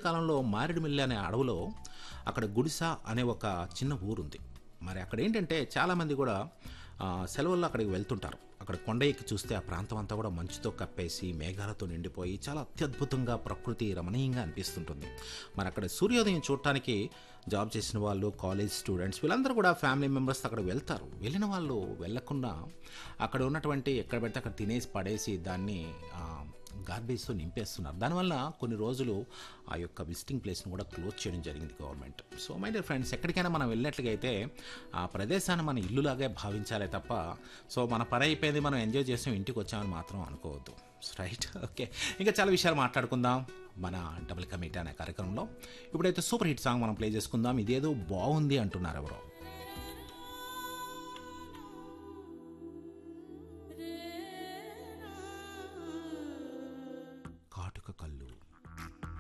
కాలంలో మారేడుమిల్లి అనే అడవిలో అక్కడ గుడిస అనే ఒక చిన్న ఊరుంది. మరి అక్కడేంటంటే చాలామంది కూడా సెలవుల్లో అక్కడికి వెళ్తుంటారు. అక్కడ కొండ ఎక్కి చూస్తే ఆ ప్రాంతం అంతా కూడా మంచుతో కప్పేసి, మేఘాలతో నిండిపోయి చాలా అత్యద్భుతంగా ప్రకృతి రమణీయంగా అనిపిస్తుంటుంది. మరి అక్కడ సూర్యోదయం చూడటానికి జాబ్ చేసిన వాళ్ళు, కాలేజ్ స్టూడెంట్స్ వీళ్ళందరూ కూడా ఫ్యామిలీ మెంబర్స్ అక్కడ వెళ్తారు. వెళ్ళిన వాళ్ళు వెళ్ళకుండా అక్కడ ఉన్నటువంటి ఎక్కడ పడితే అక్కడ తినేసి పడేసి దాన్ని గార్బేజ్తో నింపేస్తున్నారు. దానివల్ల కొన్ని రోజులు ఆ యొక్క విజిటింగ్ ప్లేస్ను కూడా క్లోజ్ చేయడం జరిగింది government. So my dear friends, ఎక్కడికైనా మనం వెళ్ళినట్లుగైతే ఆ ప్రదేశాన్ని మన ఇల్లులాగే భావించాలే తప్ప సో మన పని అయిపోయింది, మనం ఎంజాయ్ చేసాం, ఇంటికి వచ్చామని మాత్రం అనుకోవద్దు. Right, okay. ఇంకా చాలా విషయాలు మాట్లాడుకుందాం మన డబుల్ కమిటీ అనే కార్యక్రమంలో. ఇప్పుడైతే సూపర్ హిట్ సాంగ్ మనం ప్లే చేసుకుందాం. ఇదేదో బాగుంది అంటున్నారు ఎవరో.